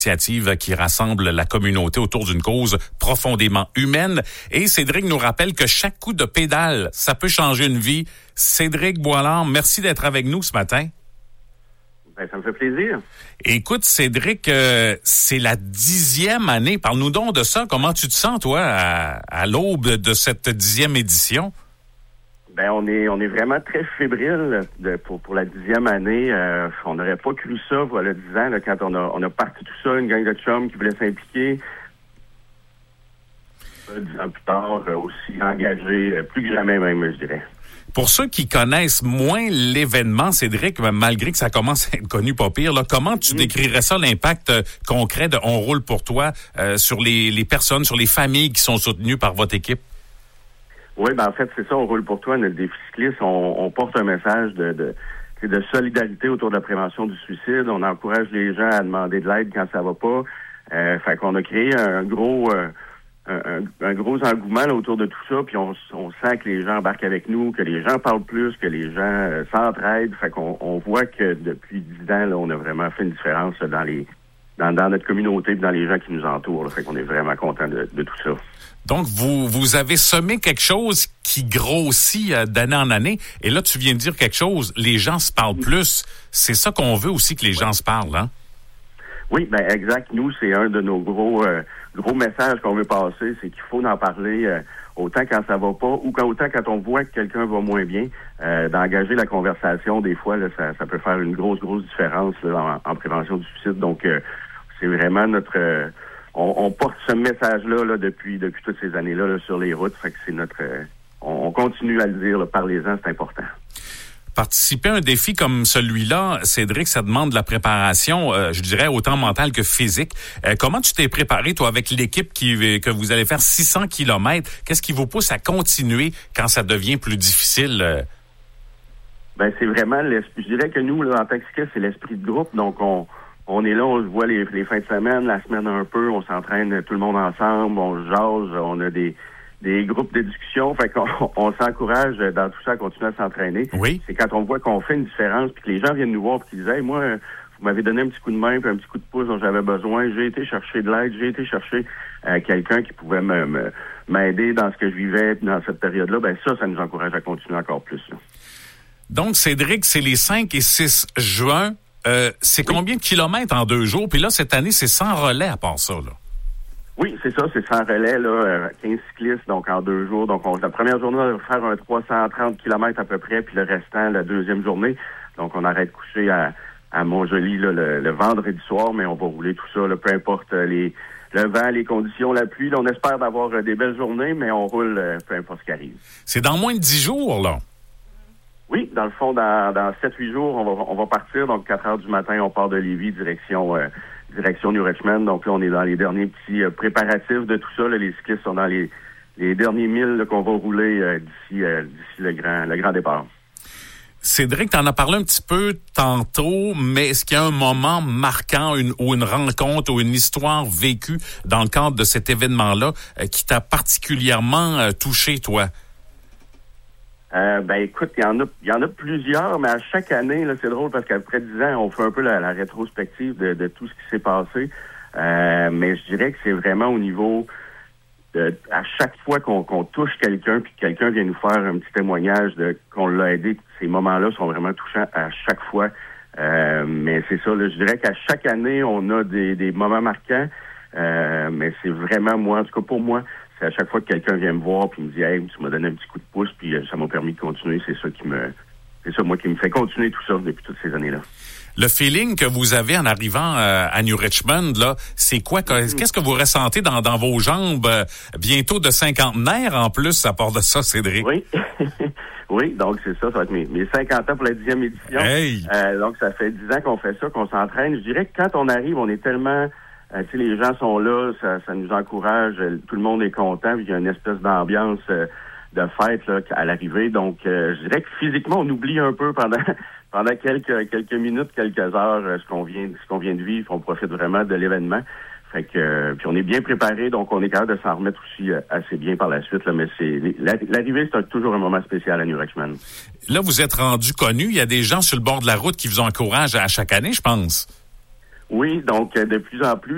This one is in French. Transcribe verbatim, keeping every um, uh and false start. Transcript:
initiative qui rassemble la communauté autour d'une cause profondément humaine. Et Cédric nous rappelle que chaque coup de pédale, ça peut changer une vie. Cédric Boilard, merci d'être avec nous ce matin. Ben, ça me fait plaisir. Écoute, Cédric, euh, c'est la dixième année. Parle-nous donc de ça. Comment tu te sens, toi, à, à l'aube de cette dixième édition? Ben, on est on est vraiment très fébrile de, pour pour la dixième année. Euh, on n'aurait pas cru ça, voilà, dix ans, là, quand on a on a parti tout ça, une gang de chums qui voulait s'impliquer. Dix ans plus tard, aussi engagé, plus que jamais même, je dirais. Pour ceux qui connaissent moins l'événement, Cédric, malgré que ça commence à être connu pas pire, là, comment tu décrirais ça, l'impact euh, concret de On roule pour toi euh, sur les, les personnes, sur les familles qui sont soutenues par votre équipe? Oui, ben en fait, c'est ça, On roule pour toi, notre défi cycliste. On, on porte un message de, de, de solidarité autour de la prévention du suicide. On encourage les gens à demander de l'aide quand ça va pas. Euh, fait qu'on a créé un gros... Euh, Un, un gros engouement là, autour de tout ça, puis on, on sent que les gens embarquent avec nous, que les gens parlent plus, que les gens euh, s'entraident. Fait qu'on on voit que depuis dix ans, là, on a vraiment fait une différence là, dans les dans, dans notre communauté et dans les gens qui nous entourent. Là. Fait qu'on est vraiment content de, de tout ça. Donc, vous vous avez semé quelque chose qui grossit euh, d'année en année. Et là, tu viens de dire quelque chose, les gens se parlent plus. C'est ça qu'on veut aussi, que les gens se parlent, hein? Oui, ben exact. Nous, c'est un de nos gros euh, gros messages qu'on veut passer, c'est qu'il faut en parler euh, autant quand ça va pas ou quand autant quand on voit que quelqu'un va moins bien, euh, d'engager la conversation. Des fois, là, ça, ça peut faire une grosse grosse différence là, en, en prévention du suicide. Donc, euh, c'est vraiment notre euh, on, on porte ce message-là là, depuis depuis toutes ces années-là là, sur les routes. Fait que c'est notre euh, on, on continue à le dire. Là, parlez-en, c'est important. Participer à un défi comme celui-là, Cédric, ça demande de la préparation, euh, je dirais, autant mentale que physique. Euh, comment tu t'es préparé, toi, avec l'équipe qui que vous allez faire six cents kilomètres? Qu'est-ce qui vous pousse à continuer quand ça devient plus difficile? Euh? Ben, c'est vraiment l'esprit. Je dirais que nous, là, en tant que cycliste, c'est l'esprit de groupe. Donc, on on est là, on se voit les, les fins de semaine, la semaine un peu, on s'entraîne tout le monde ensemble, on jase, on a des... des groupes de discussion, fait qu'on on s'encourage dans tout ça à continuer à s'entraîner. Oui. C'est quand on voit qu'on fait une différence, puis que les gens viennent nous voir, puis qu'ils disent hey, moi, vous m'avez donné un petit coup de main, puis un petit coup de pouce dont j'avais besoin. J'ai été chercher de l'aide, j'ai été chercher euh, quelqu'un qui pouvait me, me m'aider dans ce que je vivais dans cette période-là. Ben ça, ça nous encourage à continuer encore plus. Là. Donc, Cédric, c'est les cinq et six juin. Euh, c'est oui. Combien de kilomètres en deux jours? Puis là, cette année, c'est sans relais à part ça, là. Oui, c'est ça, c'est sans relais, là, quinze cyclistes, donc en deux jours. Donc, on, la première journée, on va faire un trois cent trente kilomètres à peu près, puis le restant, la deuxième journée. Donc, on arrête de coucher à, à Montjoly là, le, le vendredi soir, mais on va rouler tout ça, là, peu importe les le vent, les conditions, la pluie. Là, on espère d'avoir des belles journées, mais on roule euh, peu importe ce qui arrive. C'est dans moins de dix jours, là? Oui, dans le fond, dans, dans sept huit jours, on va on va partir. Donc, quatre heures du matin, on part de Lévis, direction... Euh, direction New Richmond. Donc là, on est dans les derniers petits euh, préparatifs de tout ça. Là. Les cyclistes sont dans les, les derniers milles là, qu'on va rouler euh, d'ici, euh, d'ici le grand, le grand départ. Cédric, tu en as parlé un petit peu tantôt, mais est-ce qu'il y a un moment marquant une, ou une rencontre ou une histoire vécue dans le cadre de cet événement-là euh, qui t'a particulièrement euh, touché, toi? Euh, ben écoute, il y en a il y en a plusieurs, mais à chaque année, là, c'est drôle parce qu'après dix ans, on fait un peu la, la rétrospective de, de tout ce qui s'est passé. Euh, mais je dirais que c'est vraiment au niveau de à chaque fois qu'on, qu'on touche quelqu'un, puis que quelqu'un vient nous faire un petit témoignage de qu'on l'a aidé, ces moments-là sont vraiment touchants à chaque fois. Euh, mais c'est ça, là, je dirais qu'à chaque année, on a des, des moments marquants. Euh, mais c'est vraiment moi, en tout cas pour moi, c'est à chaque fois que quelqu'un vient me voir puis me dit hey, tu m'as donné un petit coup de pouce puis euh, ça m'a permis de continuer, c'est ça qui me c'est ça moi qui me fait continuer tout ça depuis toutes ces années-là. Le feeling que vous avez en arrivant euh, à New Richmond, là, c'est quoi? Qu'est-ce que vous ressentez dans, dans vos jambes euh, bientôt de cinquantenaire en plus à part de ça, Cédric? Oui. Oui, donc c'est ça, ça va être mes, mes cinquante ans pour la dixième édition. Hey! Euh, donc ça fait dix ans qu'on fait ça, qu'on s'entraîne. Je dirais que quand on arrive, on est tellement Euh, tu sais, les gens sont là, ça, ça nous encourage, euh, tout le monde est content, puis il y a une espèce d'ambiance euh, de fête là, à l'arrivée. Donc, euh, je dirais que physiquement, on oublie un peu pendant pendant quelques quelques minutes, quelques heures, euh, ce qu'on vient ce qu'on vient de vivre. On profite vraiment de l'événement. Fait que euh, puis on est bien préparé, donc on est capable de s'en remettre aussi euh, assez bien par la suite. Là, mais c'est l'arrivée, c'est un, toujours un moment spécial à New Richmond. Là, vous êtes rendu connu. Il y a des gens sur le bord de la route qui vous encouragent à chaque année, je pense. Oui, donc euh, de plus en plus.